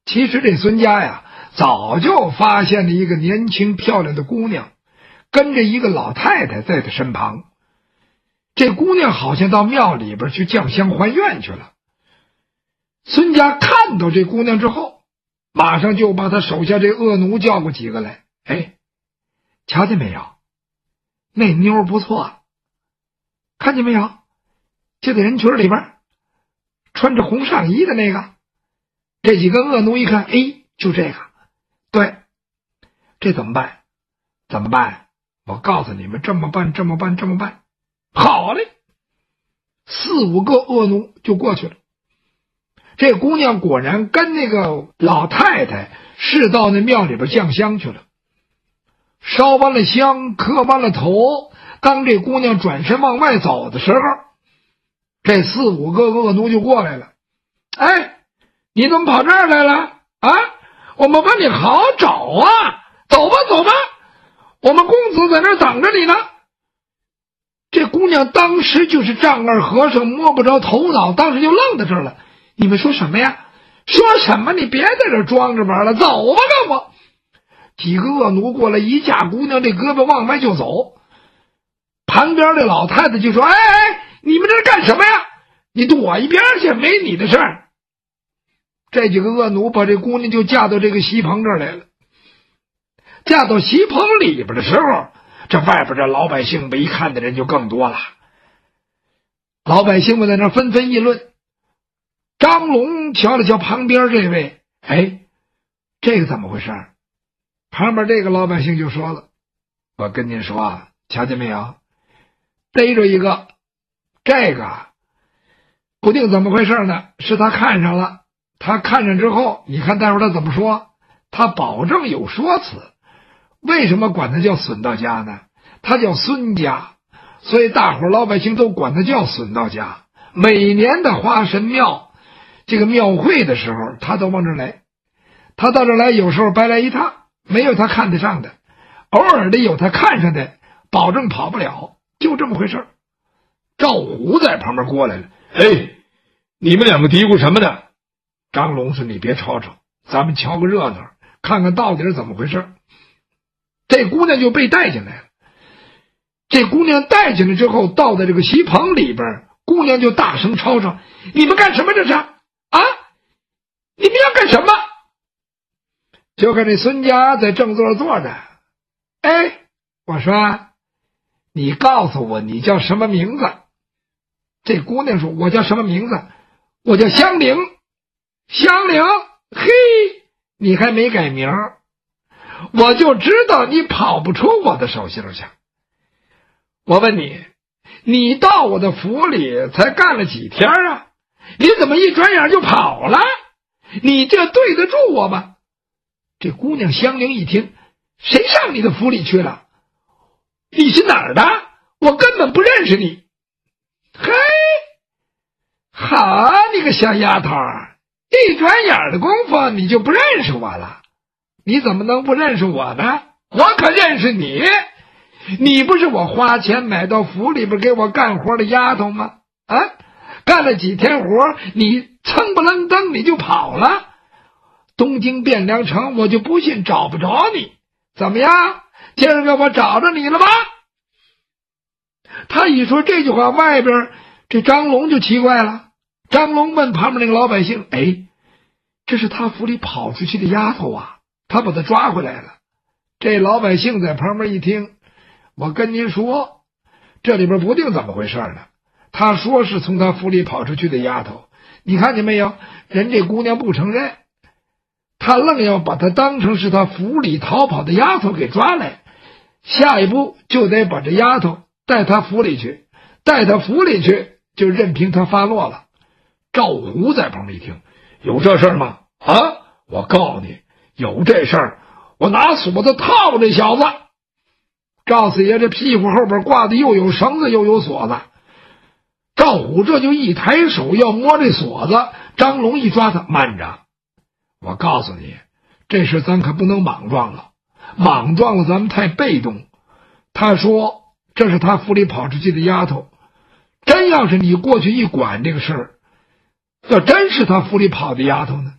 其实这孙家呀，早就发现了一个年轻漂亮的姑娘，跟着一个老太太在她身旁。这姑娘好像到庙里边去降香还愿去了。孙家看到这姑娘之后，马上就把他手下这恶奴叫过几个来。瞧见没有？那妞不错，看见没有？就在人群里边穿着红上衣的那个。这几个恶奴一看，就这个。对，这怎么办？怎么办？我告诉你们，这么办。好嘞，4、5个恶奴就过去了。这姑娘果然跟那个老太太是到那庙里边降香去了，烧完了香，磕完了头。当这姑娘转身往外走的时候，这4、5个恶奴就过来了。你怎么跑这儿来了啊？我们把你好找啊！走吧，我们公子在这儿等着你呢。这姑娘当时就是丈二和尚摸不着头脑，当时就愣在这儿了。你们说什么呀？说什么？你别在这儿装着玩了，走吧，跟我。几个恶奴过来，一架姑娘这胳膊往外就走。旁边这老太太就说：你们这是干什么呀？你躲一边去，没你的事儿。这几个恶奴把这姑娘就架到这个席棚这儿来了。架到席棚里边的时候，这外边这老百姓围看的人就更多了。老百姓们在那纷纷议论。张龙瞧了瞧旁边这位，这个怎么回事？旁边这个老百姓就说了：我跟您说啊，瞧见没有？逮着一个，这个不定怎么回事呢，是他看上了。他看上之后，你看待会儿他怎么说？他保证有说辞。为什么管他叫孙道家呢？他叫孙家，所以大伙老百姓都管他叫孙道家。每年的花神庙这个庙会的时候，他都往这儿来。他到这儿来，有时候白来一趟，没有他看得上的，偶尔的有他看上的，保证跑不了，就这么回事。赵虎在旁边过来了：你们两个嘀咕什么呢？张龙说：你别吵吵，咱们瞧个热闹，看看到底是怎么回事。这姑娘就被带进来了。这姑娘带进来之后，到在这个席棚里边，姑娘就大声吵吵：你们干什么这是啊？你们要干什么？就看这孙家在正座坐着。我说你告诉我你叫什么名字？这姑娘说：我叫什么名字？我叫香菱。香菱，你还没改名，我就知道你跑不出我的手心去。我问你，你到我的府里才干了几天啊？你怎么一转眼就跑了？你这对得住我吗？这姑娘香菱一听，谁上你的府里去了？你是哪儿的？我根本不认识你。好，你个小丫头，一转眼的功夫你就不认识我了。你怎么能不认识我呢？我可认识你。你不是我花钱买到府里边给我干活的丫头吗？干了几天活，你蹭不楞登你就跑了。东京汴梁城，我就不信找不着你。怎么样？今儿个我找着你了吧？他一说这句话，外边这张龙就奇怪了。张龙问旁边那个老百姓：这是他府里跑出去的丫头啊，他把她抓回来了。这老百姓在旁边一听，我跟您说，这里边不定怎么回事呢。他说是从他府里跑出去的丫头，你看见没有？人这姑娘不承认，他愣要把她当成是他府里逃跑的丫头给抓来，下一步就得把这丫头带他府里去，带他府里去就任凭他发落了。赵虎在旁边一听，有这事儿吗？我告诉你，有这事儿，我拿锁子套这小子。赵四爷这屁股后边挂的又有绳子又有锁子。赵虎这就一抬手要摸这锁子，张龙一抓他：慢着，我告诉你，这事咱可不能莽撞了，莽撞了咱们太被动。他说这是他府里跑出去的丫头，真要是你过去一管这个事儿，要真是他府里跑的丫头呢，